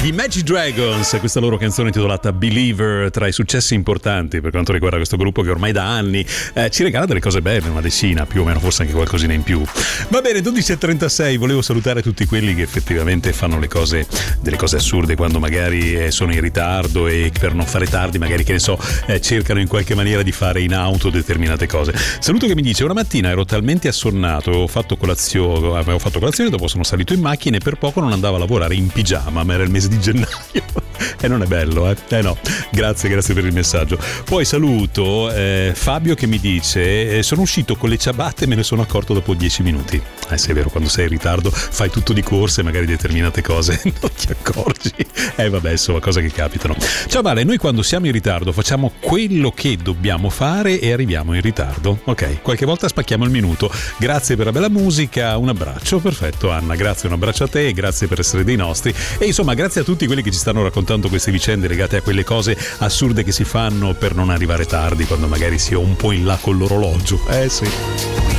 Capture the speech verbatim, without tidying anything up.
Gli Magic Dragons, questa loro canzone intitolata Believer, tra i successi importanti per quanto riguarda questo gruppo che ormai da anni eh, ci regala delle cose belle, una decina più o meno, forse anche qualcosina in più. Va bene, dodici e trentasei, volevo salutare tutti quelli che effettivamente fanno le cose, delle cose assurde quando magari eh, sono in ritardo e per non fare tardi magari, che ne so, eh, cercano in qualche maniera di fare in auto determinate cose. Saluto che mi dice: una mattina ero talmente assonnato, avevo fatto colazione, avevo fatto colazione, dopo sono salito in macchina e per poco non andavo a lavorare in pigiama, ma era il mese di gennaio. E non è bello, eh? Eh no, grazie, grazie per il messaggio. Poi saluto eh, Fabio che mi dice: eh, sono uscito con le ciabatte e me ne sono accorto dopo dieci minuti. Eh sì, è vero, quando sei in ritardo fai tutto di corsa e magari determinate cose non ti accorgi. Eh vabbè, insomma, cose che capitano. Ciao Vale, noi quando siamo in ritardo facciamo quello che dobbiamo fare e arriviamo in ritardo. Ok, qualche volta spacchiamo il minuto. Grazie per la bella musica, un abbraccio. Perfetto Anna, grazie, un abbraccio a te, grazie per essere dei nostri e insomma grazie a tutti quelli che ci stanno raccontando queste vicende legate a quelle cose assurde che si fanno per non arrivare tardi quando magari si è un po' in là con l'orologio. Eh sì.